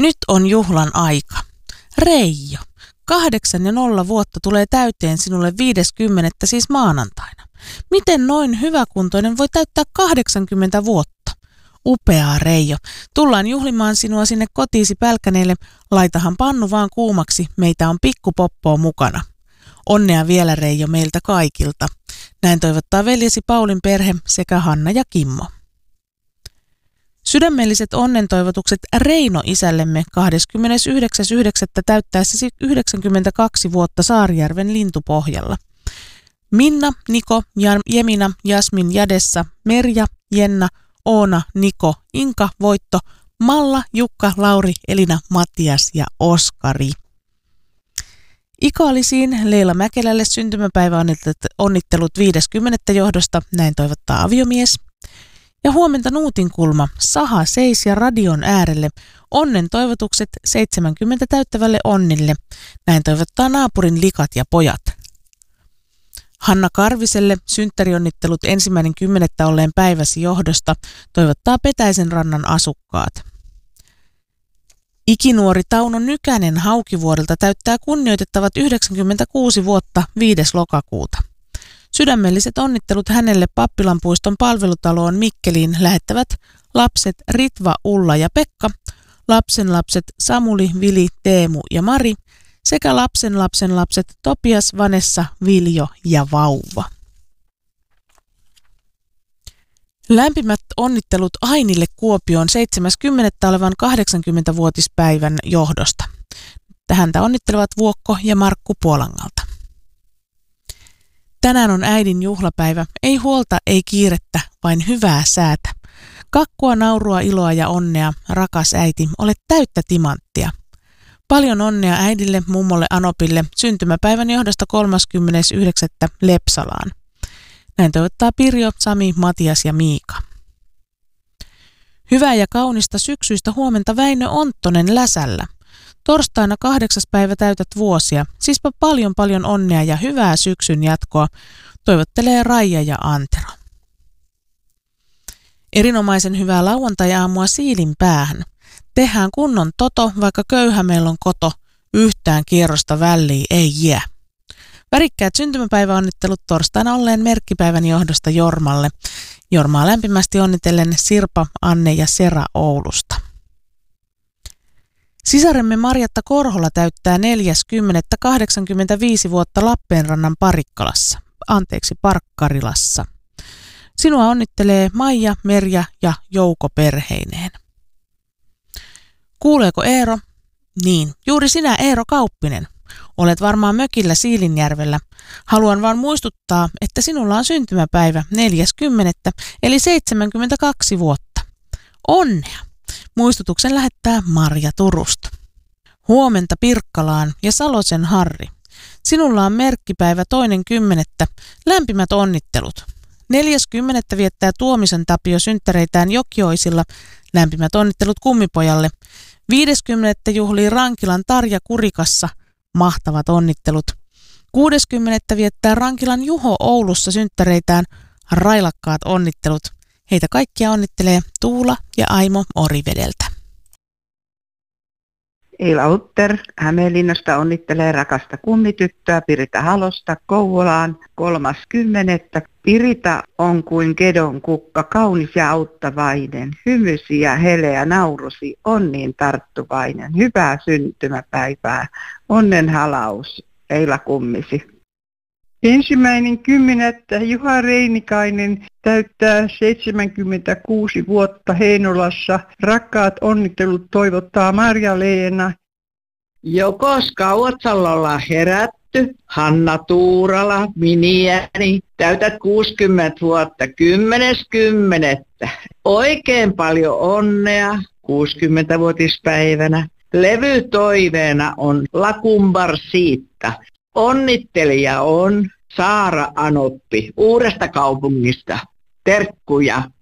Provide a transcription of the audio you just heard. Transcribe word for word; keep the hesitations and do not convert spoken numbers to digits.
Nyt on juhlan aika. Reijo, kahdeksan ja nolla vuotta tulee täyteen sinulle viideskymmenettä siis maanantaina. Miten noin hyväkuntoinen voi täyttää kahdeksankymmentä vuotta? Upeaa, Reijo. Tullaan juhlimaan sinua sinne kotiisi Pälkäneelle. Laitahan pannu vaan kuumaksi. Meitä on pikkupoppoa mukana. Onnea vielä, Reijo, meiltä kaikilta. Näin toivottaa veljesi Paulin perhe sekä Hanna ja Kimmo. Sydämelliset onnentoivotukset Reino-isällemme kahdeskymmenesyhdeksäs yhdeksättä täyttäessäsi yhdeksänkymmentäkaksi vuotta Saarijärven lintupohjalla. Minna, Niko, Jemina, Jasmin, Jadessa, Merja, Jenna, Oona, Niko, Inka, Voitto, Malla, Jukka, Lauri, Elina, Matias ja Oskari. Ikaallisiin Leila Mäkelälle syntymäpäivä onnittelut viideskymmenettä johdosta, näin toivottaa aviomies. Ja huomenta Nuutinkulma, Saha seis ja radion äärelle, onnen toivotukset seitsemänkymmentä täyttävälle Onnille, näin toivottaa naapurin likat ja pojat. Hanna Karviselle synttärionnittelut ensimmäinen kymmenettä olleen päiväsi johdosta, toivottaa Petäisen rannan asukkaat. Ikinuori Tauno Nykänen Haukivuodelta täyttää kunnioitettavat yhdeksänkymmentäkuusi vuotta viides lokakuuta. Sydämelliset onnittelut hänelle Pappilanpuiston palvelutaloon Mikkeliin lähettävät lapset Ritva, Ulla ja Pekka, lapsenlapset Samuli, Vili, Teemu ja Mari sekä lapsenlapsenlapset Topias, Vanessa, Viljo ja vauva. Lämpimät onnittelut Ainille Kuopioon seitsemäs kymmenettä olevan kahdeksankymmentävuotispäivän johdosta. Häntä onnittelevat Vuokko ja Markku Puolangalta. Tänään on äidin juhlapäivä. Ei huolta, ei kiirettä, vain hyvää säätä. Kakkua, naurua, iloa ja onnea, rakas äiti, olet täyttä timanttia. Paljon onnea äidille, mummolle Anopille, syntymäpäivän johdosta kolmaskymmenes yhdeksättä Lepsalaan. Näin toivottaa Pirjo, Sami, Matias ja Miika. Hyvää ja kaunista syksyistä huomenta Väinö Onttonen Läsällä. Torstaina kahdeksas päivä täytät vuosia, siispä paljon paljon onnea ja hyvää syksyn jatkoa, toivottelee Raija ja Antero. Erinomaisen hyvää lauantai-aamua siilin päähän. Tehdään kunnon toto, vaikka köyhä meillä on koto, yhtään kierrosta väliin ei jää. Värikkäät syntymäpäiväonnittelut torstaina olleen merkkipäivän johdosta Jormalle. Jormaa lämpimästi onnitellen Sirpa, Anne ja Sera Oulusta. Sisaremme Marjatta Korhola täyttää neljäs kymmenettä kahdeksankymmentäviisi vuotta Lappeenrannan Parikkalassa, anteeksi Parkkarilassa. Sinua onnittelee Maija, Merja ja Jouko perheineen. Kuuleeko Eero? Niin, juuri sinä Eero Kauppinen. Olet varmaan mökillä Siilinjärvellä. Haluan vaan muistuttaa, että sinulla on syntymäpäivä neljäs kymmenettä eli seitsemänkymmentäkaksi vuotta. Onnea! Muistutuksen lähettää Marja Turusta. Huomenta Pirkkalaan ja Salosen Harri. Sinulla on merkkipäivä toinen kymmenettä. Lämpimät onnittelut. Neljäs kymmenettä viettää Tuomisen Tapio synttäreitään Jokioisilla. Lämpimät onnittelut kummipojalle. Viides kymmenettä juhlii Rankilan Tarja Kurikassa. Mahtavat onnittelut. Kuudes kymmenettä viettää Rankilan Juho Oulussa synttäreitään. Railakkaat onnittelut. Heitä kaikkia onnittelee Tuula ja Aimo Orivedeltä. Eila Utter Hämeenlinnasta onnittelee rakasta kummityttöä Pirita Halosta Kouvolaan kolmas kymmenettä. Pirita on kuin kedon kukka, kaunis ja auttavainen, hymysi ja heleä naurusi, onniin tarttuvainen. Hyvää syntymäpäivää, onnen halaus, Eila Kummisi. Ensimmäinen kymmenettä Juha Reinikainen täyttää seitsemänkymmentäkuusi vuotta Heinolassa. Rakkaat onnittelut toivottaa Marja-Leena. Jo koska Uotsalla ollaan herätty, Hanna Tuurala, miniäni, täytät kuusikymmentä vuotta, kymmenes kymmenettä. Oikein paljon onnea kuusikymmentävuotispäivänä. Levytoiveena on Lakumbar Siitta. Onnittelija on Saara Anoppi Uudesta Kaupungista. Terkkuja.